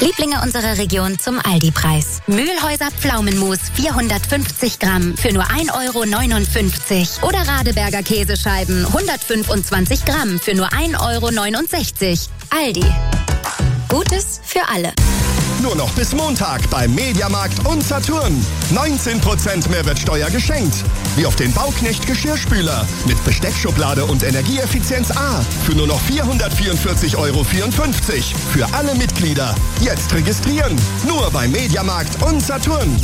Lieblinge unserer Region zum Aldi-Preis. Mühlhäuser Pflaumenmus 450 Gramm für nur 1,59 € oder Radeberger Käsescheiben 125 Gramm für nur 1,69 €. Aldi. Gutes für alle. Nur noch bis Montag beim Mediamarkt und Saturn. 19% Mehrwertsteuer geschenkt. Wie auf den Bauknecht Geschirrspüler mit Besteckschublade und Energieeffizienz A für nur noch 444,54 € für alle Mitglieder. Jetzt registrieren. Nur beim Mediamarkt und Saturn.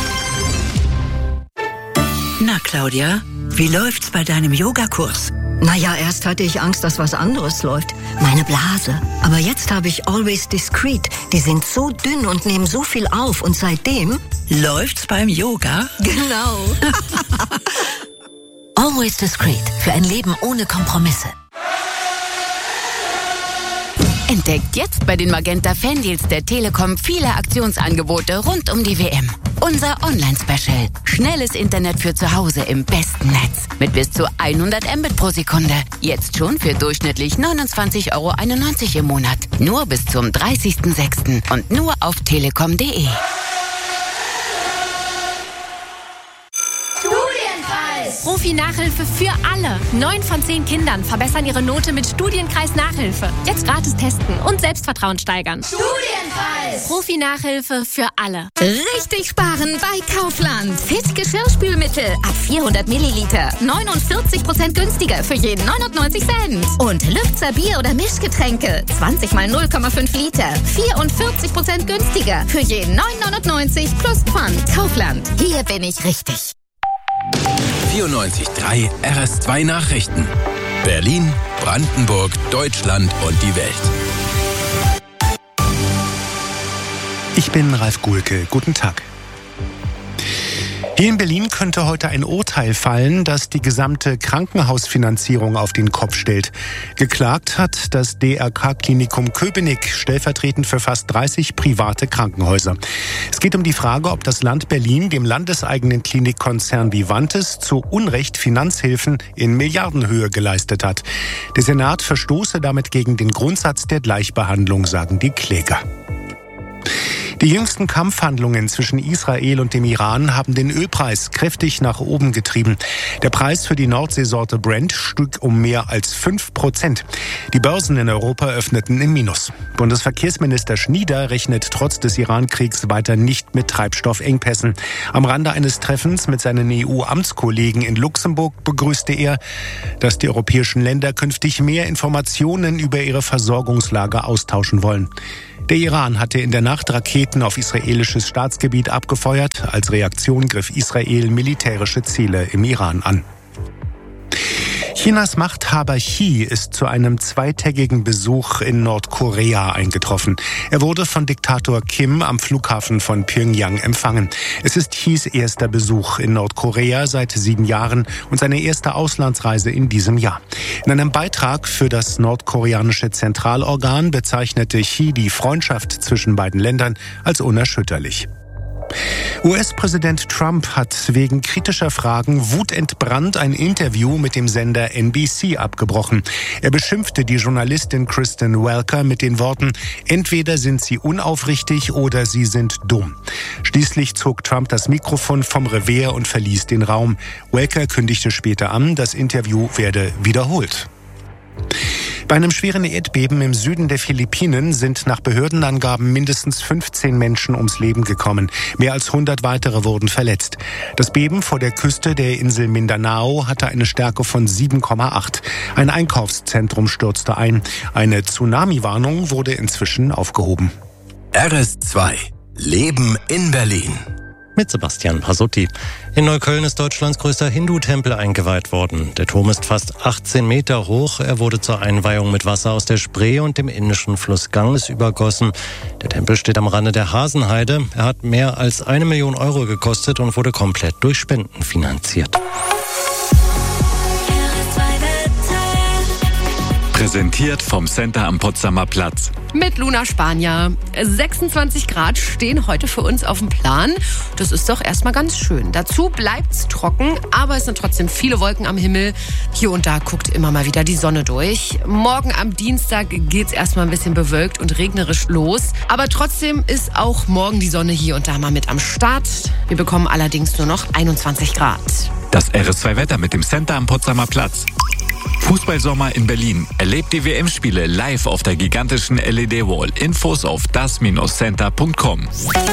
Na Claudia, wie läuft's bei deinem Yogakurs? Naja, erst hatte ich Angst, dass was anderes läuft. Meine Blase. Aber jetzt habe ich Always Discreet. Die sind so dünn und nehmen so viel auf. Und seitdem... Läuft's beim Yoga? Genau. Always Discreet. Für ein Leben ohne Kompromisse. Entdeckt jetzt bei den Magenta Fandeals der Telekom viele Aktionsangebote rund um die WM. Unser Online-Special. Schnelles Internet für zu Hause im besten Netz. Mit bis zu 100 Mbit pro Sekunde. Jetzt schon für durchschnittlich 29,91 € im Monat. Nur bis zum 30.06. und nur auf telekom.de. Profi-Nachhilfe für alle. 9 von 10 Kindern verbessern ihre Note mit Studienkreis Nachhilfe. Jetzt gratis testen und Selbstvertrauen steigern. Studienkreis! Profi-Nachhilfe für alle. Richtig sparen bei Kaufland. Fit Geschirrspülmittel ab 400 Milliliter. 49% günstiger für jeden 99 Cent. Und Lübzer Bier- oder Mischgetränke. 20 mal 0,5 Liter. 44% günstiger für jeden 9,99 plus Pfand. Kaufland. Hier bin ich richtig. 94.3 RS2 Nachrichten. Berlin, Brandenburg, Deutschland und die Welt. Ich bin Ralf Guhlke. Guten Tag. Hier in Berlin könnte heute ein Urteil fallen, das die gesamte Krankenhausfinanzierung auf den Kopf stellt. Geklagt hat das DRK-Klinikum Köpenick, stellvertretend für fast 30 private Krankenhäuser. Es geht um die Frage, ob das Land Berlin dem landeseigenen Klinikkonzern Vivantes zu Unrecht Finanzhilfen in Milliardenhöhe geleistet hat. Der Senat verstoße damit gegen den Grundsatz der Gleichbehandlung, sagen die Kläger. Die jüngsten Kampfhandlungen zwischen Israel und dem Iran haben den Ölpreis kräftig nach oben getrieben. Der Preis für die Nordseesorte Brent stieg um mehr als 5%. Die Börsen in Europa öffneten im Minus. Bundesverkehrsminister Schnieder rechnet trotz des Iran-Kriegs weiter nicht mit Treibstoffengpässen. Am Rande eines Treffens mit seinen EU-Amtskollegen in Luxemburg begrüßte er, dass die europäischen Länder künftig mehr Informationen über ihre Versorgungslage austauschen wollen. Der Iran hatte in der Nacht Raketen auf israelisches Staatsgebiet abgefeuert. Als Reaktion griff Israel militärische Ziele im Iran an. Chinas Machthaber Xi ist zu einem zweitägigen Besuch in Nordkorea eingetroffen. Er wurde von Diktator Kim am Flughafen von Pyongyang empfangen. Es ist Xis erster Besuch in Nordkorea seit 7 Jahren und seine erste Auslandsreise in diesem Jahr. In einem Beitrag für das nordkoreanische Zentralorgan bezeichnete Xi die Freundschaft zwischen beiden Ländern als unerschütterlich. US-Präsident Trump hat wegen kritischer Fragen wutentbrannt ein Interview mit dem Sender NBC abgebrochen. Er beschimpfte die Journalistin Kristen Welker mit den Worten: Entweder sind sie unaufrichtig oder sie sind dumm. Schließlich zog Trump das Mikrofon vom Revers und verließ den Raum. Welker kündigte später an, das Interview werde wiederholt. Bei einem schweren Erdbeben im Süden der Philippinen sind nach Behördenangaben mindestens 15 Menschen ums Leben gekommen. Mehr als 100 weitere wurden verletzt. Das Beben vor der Küste der Insel Mindanao hatte eine Stärke von 7,8. Ein Einkaufszentrum stürzte ein. Eine Tsunami-Warnung wurde inzwischen aufgehoben. RS2 Leben in Berlin. Mit Sebastian Pasutti. In Neukölln ist Deutschlands größter Hindu-Tempel eingeweiht worden. Der Turm ist fast 18 Meter hoch. Er wurde zur Einweihung mit Wasser aus der Spree und dem indischen Fluss Ganges übergossen. Der Tempel steht am Rande der Hasenheide. Er hat mehr als 1 Million Euro gekostet und wurde komplett durch Spenden finanziert. Präsentiert vom Center am Potsdamer Platz. Mit Luna Spanier. 26 Grad stehen heute für uns auf dem Plan. Das ist doch erstmal ganz schön. Dazu bleibt's trocken, aber es sind trotzdem viele Wolken am Himmel. Hier und da guckt immer mal wieder die Sonne durch. Morgen am Dienstag geht's erstmal ein bisschen bewölkt und regnerisch los. Aber trotzdem ist auch morgen die Sonne hier und da mal mit am Start. Wir bekommen allerdings nur noch 21 Grad. Das RS2-Wetter mit dem Center am Potsdamer Platz. Fußballsommer in Berlin. Erlebt die WM-Spiele live auf der gigantischen LED-Wall. Infos auf das-center.com.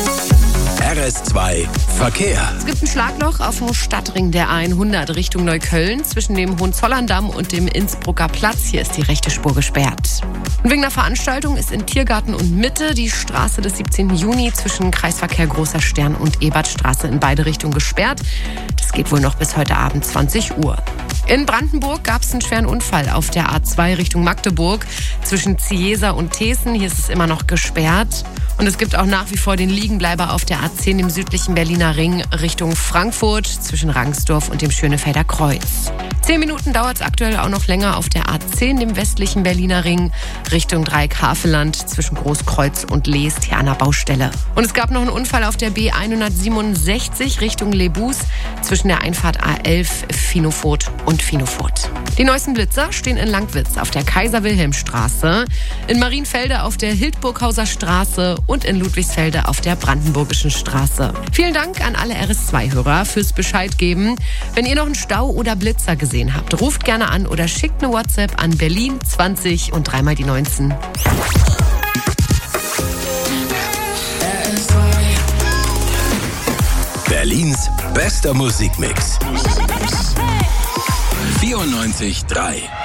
RS2 Verkehr. Es gibt ein Schlagloch auf dem Stadtring der A100 Richtung Neukölln zwischen dem Hohenzollerndamm und dem Innsbrucker Platz. Hier ist die rechte Spur gesperrt. Und wegen einer Veranstaltung ist in Tiergarten und Mitte die Straße des 17. Juni zwischen Kreisverkehr Großer Stern und Ebertstraße in beide Richtungen gesperrt. Das geht wohl noch bis heute Abend 20 Uhr. In Brandenburg gab es einen schweren Unfall auf der A2 Richtung Magdeburg zwischen Ziesa und Thesen. Hier ist es immer noch gesperrt. Und es gibt auch nach wie vor den Liegenbleiber auf der A10 im südlichen Berliner Ring Richtung Frankfurt zwischen Rangsdorf und dem Schönefelder Kreuz. 10 Minuten dauert es aktuell auch noch länger auf der A10, dem westlichen Berliner Ring Richtung Dreieck-Havelland zwischen Großkreuz und Leest, hier an der Baustelle. Und es gab noch einen Unfall auf der B167 Richtung Lebus zwischen der Einfahrt A11 Finofurt und Finofurt. Die neuesten Blitzer stehen in Langwitz auf der Kaiser-Wilhelm-Straße, in Marienfelde auf der Hildburghauser Straße und in Ludwigsfelde auf der Brandenburgischen Straße. Vielen Dank an alle RS2-Hörer fürs Bescheid geben. Wenn ihr noch einen Stau oder Blitzer gesehen habt, ruft gerne an oder schickt eine WhatsApp an Berlin 20 und 3 die 19. Berlins bester Musikmix. 94.3